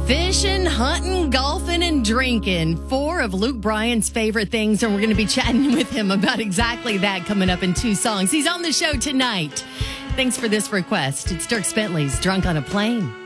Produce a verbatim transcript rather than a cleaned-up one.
Fishing, hunting, golfing, and drinking. Four of Luke Bryan's favorite things, and we're going to be chatting with him about exactly that coming up in two songs. He's on the show tonight. Thanks for this request. It's Dierks Bentley's Drunk on a Plane.